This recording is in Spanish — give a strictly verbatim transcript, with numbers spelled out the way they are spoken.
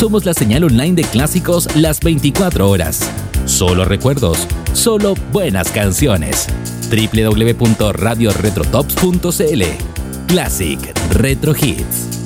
Somos la señal online de clásicos las veinticuatro horas. Solo recuerdos, solo buenas canciones. doble u doble u doble u punto radio retrotops punto c l. Classic Retro Hits.